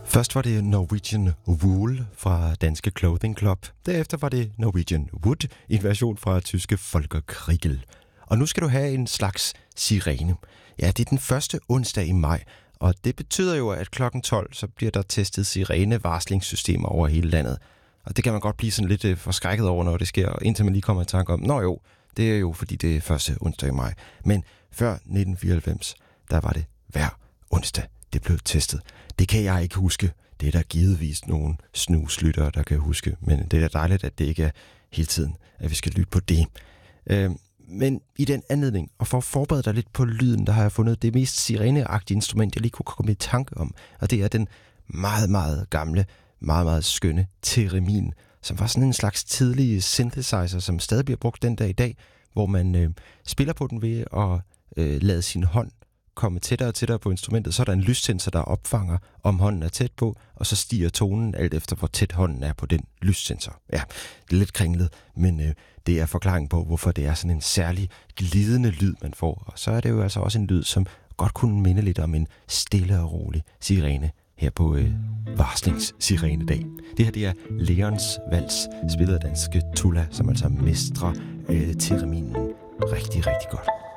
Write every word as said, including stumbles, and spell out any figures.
Først var det Norwegian Wool fra danske Clothing Club. Derefter var det Norwegian Wood i en version fra tyske Volker Kriegel. Og nu skal du have en slags sirene. Ja, det er den første onsdag i maj, og det betyder jo, at klokken tolv, så bliver der testet sirene-varslingssystemer over hele landet. Og det kan man godt blive sådan lidt forskrækket over, når det sker, indtil man lige kommer i tanke om, nå jo, det er jo fordi det er første onsdag i maj. Men før nitten fireoghalvfems, der var det hver onsdag, det blev testet. Det kan jeg ikke huske. Det er der givetvis nogle snuslyttere, der kan huske. Men det er da dejligt, at det ikke er hele tiden, at vi skal lytte på det. Øh, men i den anledning, og for at forberede dig lidt på lyden, der har jeg fundet det mest sireneagtige instrument, jeg lige kunne komme i tanke om. Og det er den meget, meget gamle, meget, meget skønne theremin, som var sådan en slags tidlig synthesizer, som stadig bliver brugt den dag i dag, hvor man øh, spiller på den ved at øh, lade sin hånd komme tættere og tættere på instrumentet, så er der en lyssensor, der opfanger, om hånden er tæt på, og så stiger tonen alt efter, hvor tæt hånden er på den lyssensor. Ja, det er lidt kringlet, men øh, det er forklaringen på, hvorfor det er sådan en særlig glidende lyd, man får. Og så er det jo altså også en lyd, som godt kunne minde lidt om en stille og rolig sirene her på øh, varslingssirenedag. Det her, det er Leons Vals, spillet af danske Tulla, som altså mestrer øh, tereminen rigtig, rigtig godt.